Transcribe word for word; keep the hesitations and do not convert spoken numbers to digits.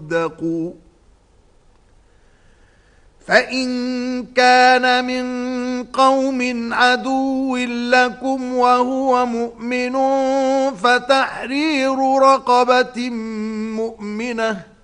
تصدقوا فإن كان من قوم عدو لكم وهو مؤمن فتحرير رقبة مؤمنة